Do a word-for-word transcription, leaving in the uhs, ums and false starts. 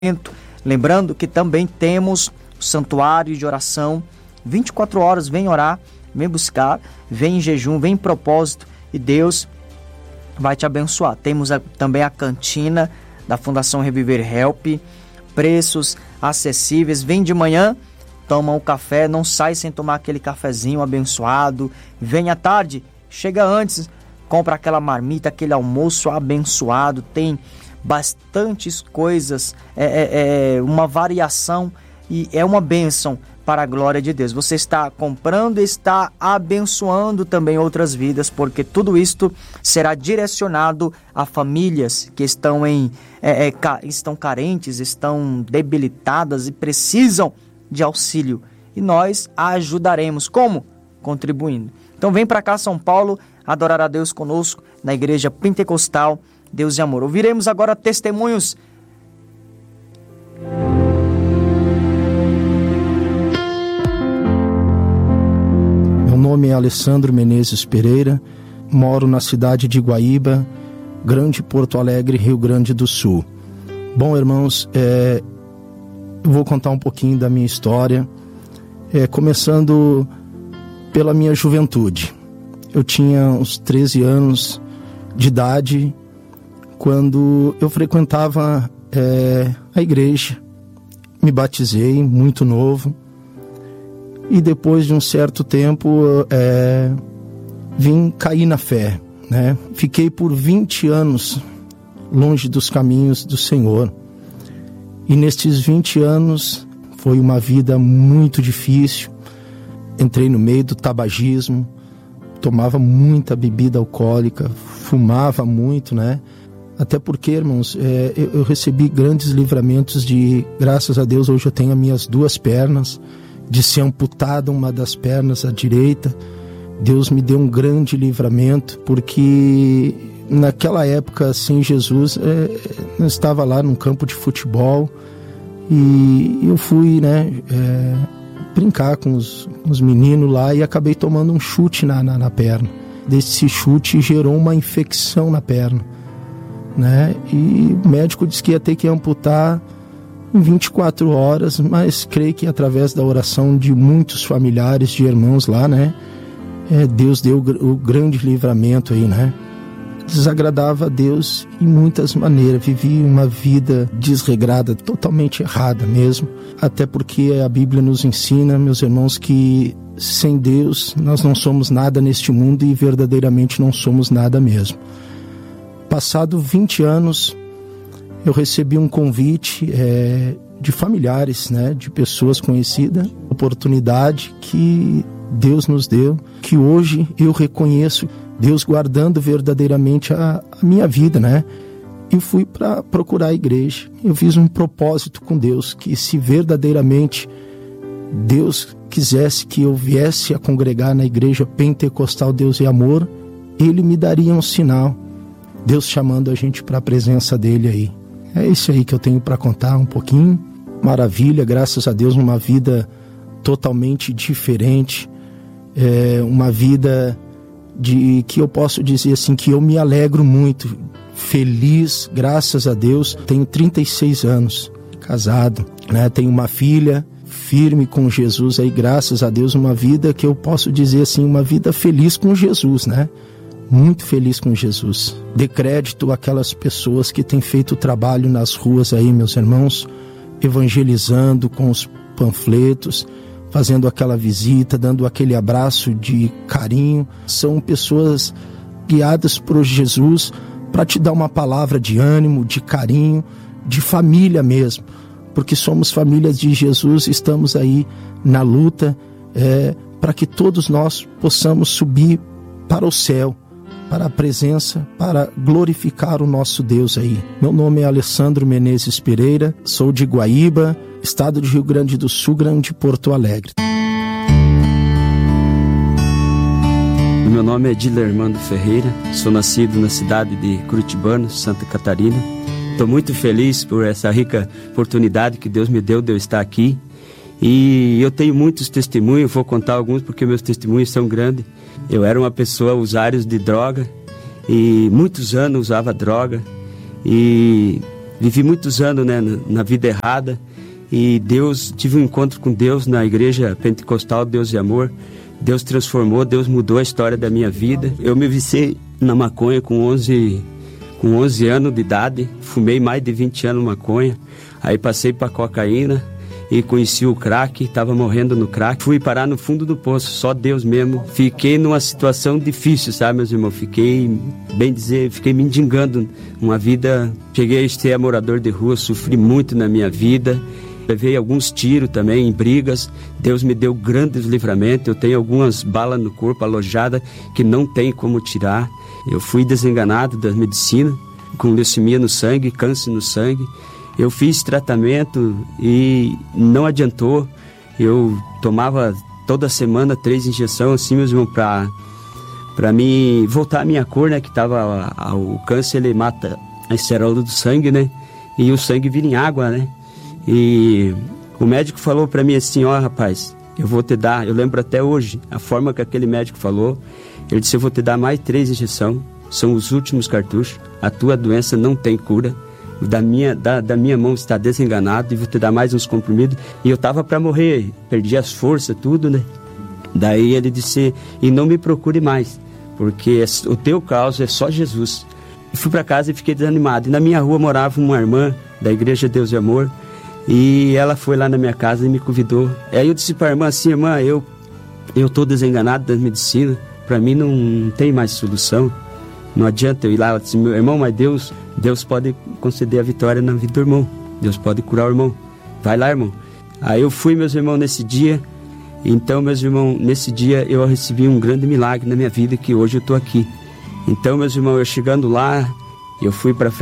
Lembrando que também temos o santuário de oração, vinte e quatro horas, vem orar, vem buscar, vem em jejum, vem em propósito e Deus vai te abençoar. Temos a, também a cantina da Fundação Reviver Help, preços acessíveis, vem de manhã, toma um café, não sai sem tomar aquele cafezinho abençoado, vem à tarde, chega antes, compra aquela marmita, aquele almoço abençoado, tem bastantes coisas, é, é, é uma variação e é uma bênção para a glória de Deus. Você está comprando e está abençoando também outras vidas, porque tudo isto será direcionado a famílias que estão, em, é, é, ca, estão carentes, estão debilitadas e precisam de auxílio. E nós a ajudaremos. Como? Contribuindo. Então vem para cá, São Paulo, adorar a Deus conosco na Igreja Pentecostal Deus e Amor. Ouviremos agora testemunhos. Meu nome é Alessandro Menezes Pereira, moro na cidade de Guaíba, Grande Porto Alegre, Rio Grande do Sul. Bom, irmãos, é, eu vou contar um pouquinho da minha história, é, começando pela minha juventude. Eu tinha uns treze anos de idade quando eu frequentava é, a igreja, me batizei muito novo e depois de um certo tempo é, vim cair na fé, né? Fiquei por vinte anos longe dos caminhos do Senhor e nestes vinte anos foi uma vida muito difícil. Entrei no meio do tabagismo, tomava muita bebida alcoólica, fumava muito, né? Até porque, irmãos, é, eu, eu recebi grandes livramentos de, graças a Deus, hoje eu tenho as minhas duas pernas, de ser amputada uma das pernas, a direita. Deus me deu um grande livramento, porque naquela época, sem Jesus, é, eu estava lá num campo de futebol e eu fui, né, é, brincar com os, os meninos lá e acabei tomando um chute na, na, na perna. Desse chute gerou uma infecção na perna, né? E o médico disse que ia ter que amputar em vinte e quatro horas, mas creio que através da oração de muitos familiares, de irmãos lá, né? É, Deus deu o grande livramento aí, né? Desagradava a Deus em muitas maneiras, vivi uma vida desregrada, totalmente errada mesmo, até porque a Bíblia nos ensina, meus irmãos, que sem Deus nós não somos nada neste mundo e verdadeiramente não somos nada mesmo. Passado vinte anos, eu recebi um convite é, de familiares, né, de pessoas conhecidas, oportunidade que Deus nos deu, que hoje eu reconheço Deus guardando verdadeiramente a, a minha vida, né? E fui para procurar a igreja. Eu fiz um propósito com Deus, que se verdadeiramente Deus quisesse que eu viesse a congregar na Igreja Pentecostal Deus e Amor, Ele me daria um sinal. Deus chamando a gente para a presença dele aí. É isso aí que eu tenho para contar um pouquinho. Maravilha, graças a Deus, uma vida totalmente diferente. É uma vida de que eu posso dizer assim, que eu me alegro muito, feliz, graças a Deus. Tenho trinta e seis anos, casado, né? Tenho uma filha firme com Jesus aí, graças a Deus, uma vida que eu posso dizer assim, uma vida feliz com Jesus, né? Muito feliz com Jesus. Dê crédito àquelas pessoas que têm feito o trabalho nas ruas aí, meus irmãos, evangelizando com os panfletos, fazendo aquela visita, dando aquele abraço de carinho. São pessoas guiadas por Jesus para te dar uma palavra de ânimo, de carinho, de família mesmo. Porque somos famílias de Jesus, estamos aí na luta é, para que todos nós possamos subir para o céu, para a presença, para glorificar o nosso Deus aí. Meu nome é Alessandro Menezes Pereira, sou de Guaíba, estado de Rio Grande do Sul, Grande Porto Alegre. Meu nome é Dilermando Ferreira, sou nascido na cidade de Curitibano, Santa Catarina. Estou muito feliz por essa rica oportunidade que Deus me deu de eu estar aqui. E eu tenho muitos testemunhos, vou contar alguns porque meus testemunhos são grandes. Eu era uma pessoa usuária de droga e muitos anos usava droga. E vivi muitos anos, né, na vida errada, e Deus, tive um encontro com Deus na igreja pentecostal Deus e Amor. Deus transformou, Deus mudou a história da minha vida. Eu me viciei na maconha com onze, com onze anos de idade, fumei mais de vinte anos maconha, aí passei para cocaína e conheci o crack, estava morrendo no crack, fui parar no fundo do poço, só Deus mesmo. Fiquei numa situação difícil, sabe, meus irmãos, fiquei, bem dizer, fiquei mendigando uma vida, cheguei a ser morador de rua, sofri muito na minha vida. Levei alguns tiros também em brigas. Deus me deu grandes livramentos. Eu tenho algumas balas no corpo alojadas que não tem como tirar. Eu fui desenganado da medicina, com leucemia no sangue, câncer no sangue. Eu fiz tratamento e não adiantou. Eu tomava toda semana três injeções, assim, meus irmãos, para para me voltar a minha cor, né? Que tava o câncer, ele mata a célula do sangue, né? E o sangue vira em água, né? E o médico falou para mim assim: ó, rapaz, eu vou te dar, eu lembro até hoje a forma que aquele médico falou. Ele disse: eu vou te dar mais três injeções, são os últimos cartuchos, a tua doença não tem cura, da minha, da, da minha mão está desenganado, e vou te dar mais uns comprimidos. E eu tava para morrer, perdi as forças, tudo, né? Daí ele disse: e não me procure mais, porque o teu caso é só Jesus. Eu fui para casa e fiquei desanimado. E na minha rua morava uma irmã da igreja Deus e Amor, e ela foi lá na minha casa e me convidou. Aí eu disse para a irmã assim: irmã, eu eu estou desenganado da medicina, para mim não, não tem mais solução, não adianta eu ir lá. Ela disse: meu irmão, mas Deus, Deus pode conceder a vitória na vida do irmão, Deus pode curar o irmão, vai lá, irmão. Aí eu fui, meus irmãos, nesse dia. Então, meus irmãos, nesse dia eu recebi um grande milagre na minha vida, que hoje eu estou aqui. Então, meus irmãos, eu chegando lá, eu fui para